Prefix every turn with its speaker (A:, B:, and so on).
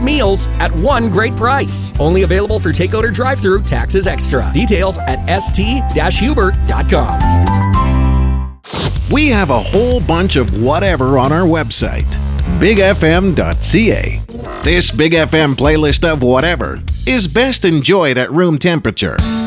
A: meals at one great price. Only available for takeout or drive-thru, taxes extra. Details at st-hubert.com.
B: We have a whole bunch of whatever on our website, bigfm.ca. This Big FM playlist of whatever is best enjoyed at room temperature.